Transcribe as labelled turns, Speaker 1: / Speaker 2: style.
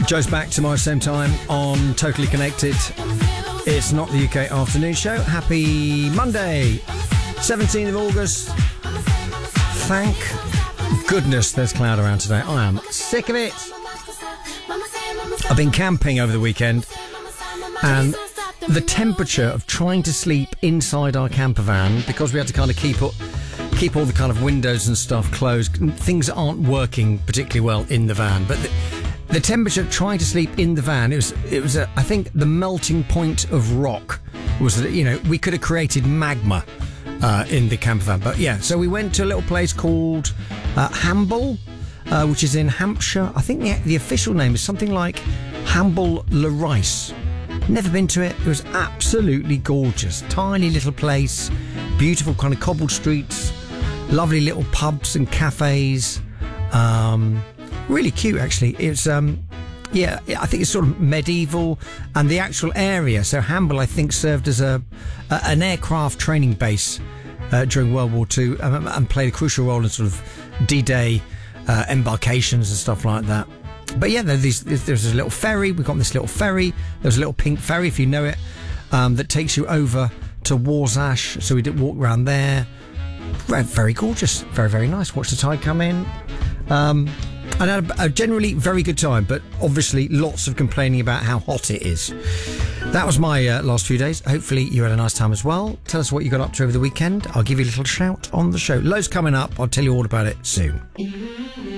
Speaker 1: Joe's back tomorrow same time on Totally Connected. It's not the UK afternoon show. Happy Monday, 17th of August. Thank goodness there's cloud around today. I am sick of it. I've been camping over the weekend, and the temperature of trying to sleep inside our camper van, because we had to kind of keep all the kind of windows and stuff closed, things aren't working particularly well in the van, but the temperature of trying to sleep in the van, it was I think the melting point of rock was that, we could have created magma in the camper van. But yeah, so we went to a little place called Hamble, which is in Hampshire. I think the official name is something like Hamble Le Rice. Never been to it. It was absolutely gorgeous. Tiny little place, beautiful kind of cobbled streets, lovely little pubs and cafes. Really cute, actually. It's I think it's sort of medieval, and the actual area. So Hamble, I think, served as an aircraft training base during World War II, and played a crucial role in sort of D-Day embarkations and stuff like that. But yeah, there's a little ferry. We've got this little ferry. There's a little pink ferry, if you know it, that takes you over to Warsash. So we did walk around there. Very, very gorgeous. Very, very nice. Watch the tide come in. And had a generally very good time, but obviously lots of complaining about how hot it is. That was my last few days. Hopefully you had a nice time as well. Tell us what you got up to over the weekend. I'll give you a little shout on the show. Loads coming up. I'll tell you all about it soon.